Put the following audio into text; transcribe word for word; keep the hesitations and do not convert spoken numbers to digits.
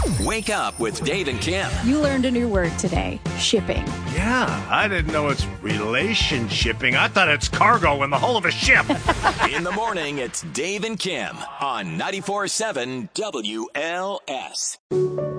Wake up with Dave and Kim. You learned a new word today, shipping. Yeah, I didn't know it's relationshipping. I thought it's cargo in the hull of a ship. In the morning, it's Dave and Kim on ninety-four point seven W L S.